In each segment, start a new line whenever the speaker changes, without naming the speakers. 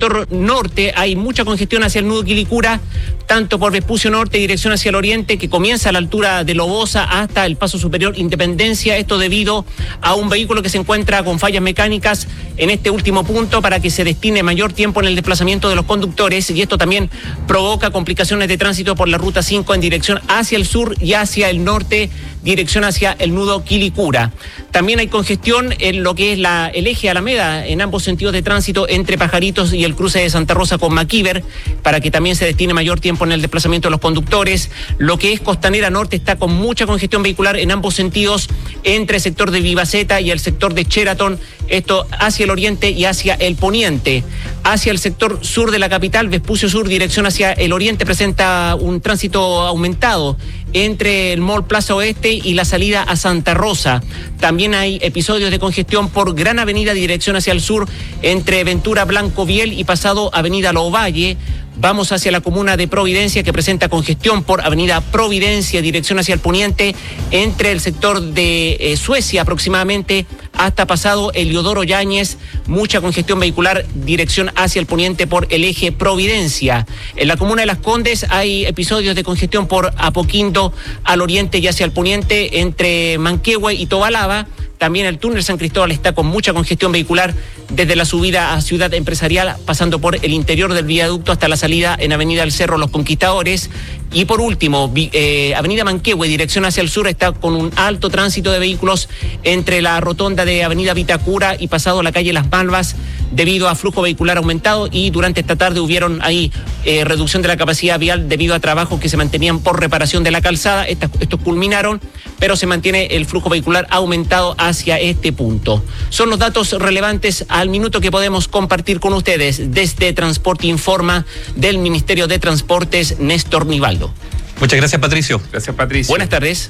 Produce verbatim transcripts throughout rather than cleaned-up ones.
sector norte hay mucha congestión hacia el nudo Quilicura, tanto por Vespucio Norte, dirección hacia el oriente, que comienza a la altura de Lobosa hasta el paso superior Independencia, esto debido a un vehículo que se encuentra con fallas mecánicas en este último punto para que se destine mayor tiempo en el desplazamiento de los conductores, y esto también provoca complicaciones de tránsito por la ruta cinco en dirección hacia el sur y hacia el norte, dirección hacia el nudo Quilicura. También hay congestión en lo que es la, el eje Alameda en ambos sentidos de tránsito entre Pajaritos y el cruce de Santa Rosa con Maquíver, para que también se destine mayor tiempo en el desplazamiento de los conductores. Lo que es Costanera Norte está con mucha congestión vehicular en ambos sentidos entre el sector de Vivaceta y el sector de Sheraton, esto hacia el oriente y hacia el poniente. Hacia el sector sur de la capital, Vespucio Sur, dirección hacia el oriente, presenta un tránsito aumentado entre el Mall Plaza Oeste y la salida a Santa Rosa. También hay episodios de congestión por Gran Avenida, dirección hacia el sur, entre Ventura Blanco Viel y pasado Avenida Lovalle. Vamos hacia la comuna de Providencia, que presenta congestión por Avenida Providencia, dirección hacia el poniente, entre el sector de eh, Suecia aproximadamente hasta pasado Eliodoro Yáñez, mucha congestión vehicular, dirección hacia el poniente por el eje Providencia. En la comuna de Las Condes hay episodios de congestión por Apoquindo al oriente y hacia el poniente, entre Manquehue y Tobalaba. También el túnel San Cristóbal está con mucha congestión vehicular desde la subida a Ciudad Empresarial, pasando por el interior del viaducto hasta la salida en Avenida El Cerro Los Conquistadores. Y por último, eh, Avenida Manquehue, dirección hacia el sur, está con un alto tránsito de vehículos entre la rotonda de Avenida Vitacura y pasado la calle Las Malvas, debido a flujo vehicular aumentado, y durante esta tarde hubieron ahí eh, reducción de la capacidad vial debido a trabajos que se mantenían por reparación de la calzada. Estas, estos culminaron, pero se mantiene el flujo vehicular aumentado hacia este punto. Son los datos relevantes al minuto que podemos compartir con ustedes desde Transporte Informa del Ministerio de Transportes, Néstor Nivaldo.
Muchas gracias, Patricio.
Gracias, Patricio.
Buenas tardes.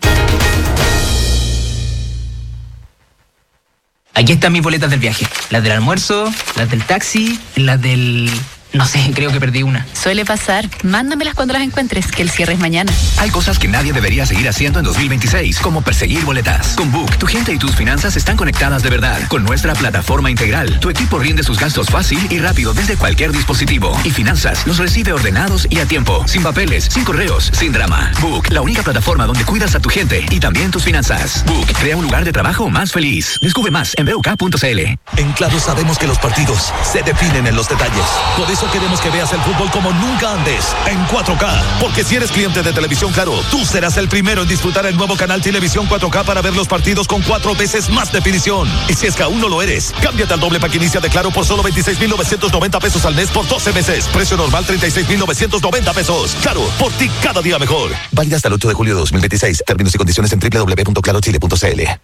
Aquí están mis boletas del viaje. Las del almuerzo, las del taxi, las del... No sé, creo que perdí una.
Suele pasar. Mándamelas cuando las encuentres, que el cierre es mañana.
Hay cosas que nadie debería seguir haciendo en dos mil veintiséis, como perseguir boletas. Con Book, tu gente y tus finanzas están conectadas de verdad. Con nuestra plataforma integral, tu equipo rinde sus gastos fácil y rápido desde cualquier dispositivo. Y finanzas los recibe ordenados y a tiempo. Sin papeles, sin correos, sin drama. Book, la única plataforma donde cuidas a tu gente y también tus finanzas. Book, crea un lugar de trabajo más feliz. Descubre más en b u k punto c l.
En Claro sabemos que los partidos se definen en los detalles. Por eso queremos que veas el fútbol como nunca antes, en cuatro K. Porque si eres cliente de Televisión Claro, tú serás el primero en disfrutar el nuevo canal Televisión cuatro K para ver los partidos con cuatro veces más definición. Y si es que aún no lo eres, cámbiate al doble pack inicia de Claro por solo veintiséis mil novecientos noventa pesos al mes por doce meses. Precio normal treinta y seis mil novecientos noventa pesos. Claro, por ti cada día mejor. Válida hasta el ocho de julio de dos mil veintiséis. Términos y condiciones en doble u doble u doble u punto claro chile punto c l.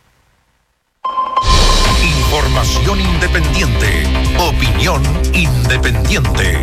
Información independiente. Opinión independiente.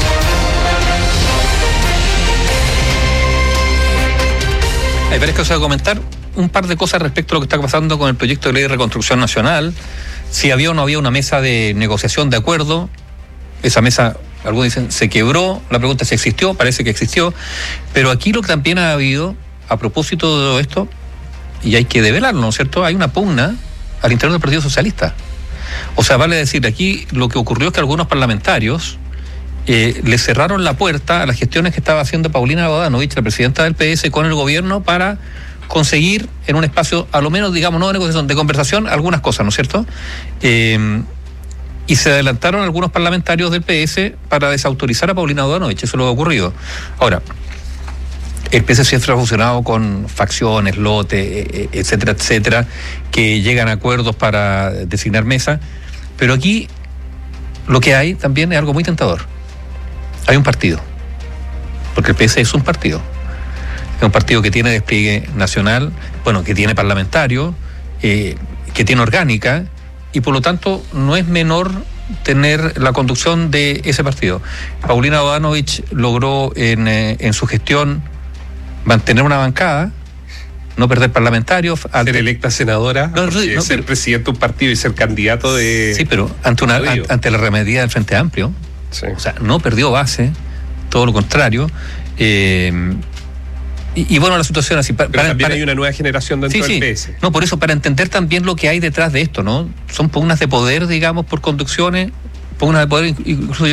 Hay varias cosas a comentar. Un par de cosas respecto a lo que está pasando con el proyecto de ley de reconstrucción nacional. Si había o no había una mesa de negociación de acuerdo. Esa mesa, algunos dicen, se quebró. La pregunta es si existió, parece que existió. Pero aquí lo que también ha habido, a propósito de todo esto, y hay que develarlo, ¿no es cierto? Hay una pugna al interior del Partido Socialista. O sea, vale decir, aquí lo que ocurrió es que algunos parlamentarios eh, le cerraron la puerta a las gestiones que estaba haciendo Paulina Bodanovich, la presidenta del P S, con el gobierno para conseguir en un espacio, a lo menos, digamos, no de negociación, de conversación, algunas cosas, ¿no es cierto? Eh, y se adelantaron algunos parlamentarios del P S para desautorizar a Paulina Bodanovich. Eso es lo que ha ocurrido. Ahora, el P S siempre ha funcionado con facciones, lotes, etcétera, etcétera, que llegan a acuerdos para designar mesa, pero aquí lo que hay también es algo muy tentador. Hay un partido, porque el P S es un partido. Es un partido que tiene despliegue nacional, bueno, que tiene parlamentario, eh, que tiene orgánica, y por lo tanto no es menor tener la conducción de ese partido. Paulina Bodanovich logró en, eh, en su gestión mantener una bancada, no perder parlamentarios.
Ser ante... electa senadora,
no, no, no,
ser
pero...
presidente de un partido y ser candidato de...
Sí, pero ante, una, ante, ante la arremetida del Frente Amplio, sí. O sea, no perdió base, todo lo contrario. Eh, y, y bueno, la situación así...
Pero
para,
también
para...
hay una nueva generación dentro
sí,
del
sí.
P S.
No, por eso, para entender también lo que hay detrás de esto, ¿no? Son pugnas de poder, digamos, por conducciones, pugnas de poder, incluso